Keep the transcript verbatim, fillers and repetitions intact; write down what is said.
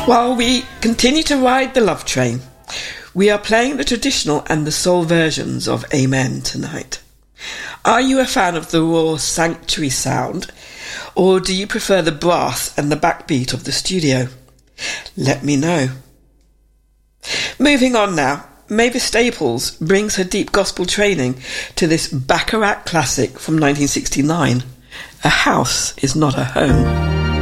While we continue to ride the love train, we are playing the traditional and the soul versions of Amen tonight. Are you a fan of the raw sanctuary sound, or do you prefer the brass and the backbeat of the studio? Let me know. Moving on now, Mavis Staples brings her deep gospel training to this Bacharach classic from nineteen sixty-nine, A House Is Not a Home.